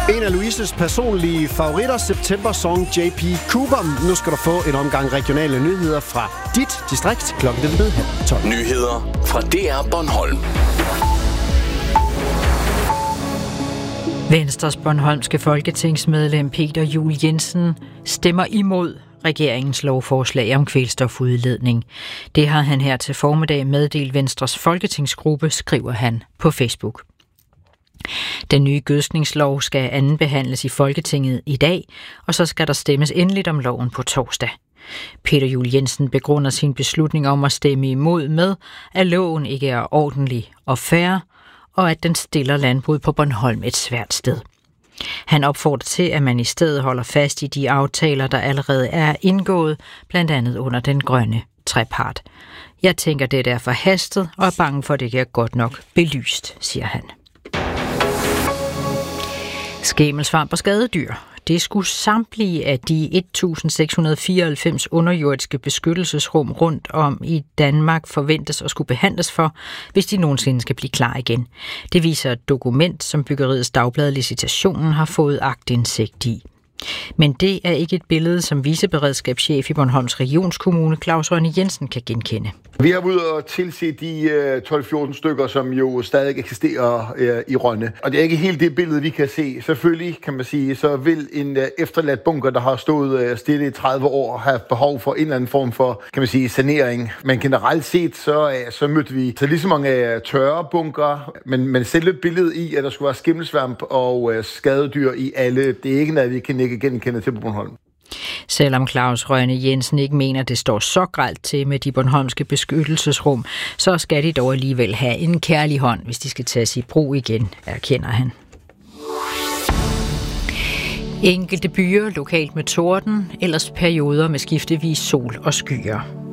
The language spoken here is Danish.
En af Louises personlige favoritter, September-song JP Cooper. Nu skal du få en omgang regionale nyheder fra dit distrikt. Klokken er blevet 12. Nyheder fra DR Bornholm. Venstres bornholmske folketingsmedlem Peter Juel-Jensen stemmer imod regeringens lovforslag om kvælstofudledning. Det har han her til formiddag meddelt Venstres folketingsgruppe, skriver han på Facebook. Den nye gødskningslov skal andenbehandles i Folketinget i dag, og så skal der stemmes endeligt om loven på torsdag. Peter Juel-Jensen begrunder sin beslutning om at stemme imod med, at loven ikke er ordentlig og fair, og at den stiller landbruget på Bornholm et svært sted. Han opfordrer til, at man i stedet holder fast i de aftaler, der allerede er indgået, blandt andet under den grønne trepart. Jeg tænker, det er derfor hastet, og er bange for, at det ikke er godt nok belyst, siger han. Skimmelsvamp og skadedyr. Det skulle samtlige af de 1694 underjordiske beskyttelsesrum rundt om i Danmark forventes at skulle behandles for, hvis de nogensinde skal blive klar igen. Det viser et dokument, som Byggeriets Dagblad Licitationen har fået aktindsigt i. Men det er ikke et billede, som viceberedskabschef i Bornholms Regionskommune, Claus Rønne Jensen, kan genkende. Vi har været ude og tilse de 12-14 stykker, som jo stadig eksisterer i Rønne. Og det er ikke helt det billede, vi kan se. Selvfølgelig, kan man sige, så vil en efterladt bunker, der har stået stille i 30 år, have behov for en eller anden form for, kan man sige, sanering. Men generelt set, så mødte vi så lige så mange tørre bunker. Men selve billedet i, at der skulle være skimmelsvamp og skadedyr i alle, det er ikke noget, vi kan ikke genkende til på Bornholm. Selvom Claus Rønne Jensen ikke mener, det står så grelt til med de bornholmske beskyttelsesrum, så skal de dog alligevel have en kærlig hånd, hvis de skal tages i brug igen, erkender han. Enkelte byer lokalt med torden, ellers perioder med skiftevis sol og skyer.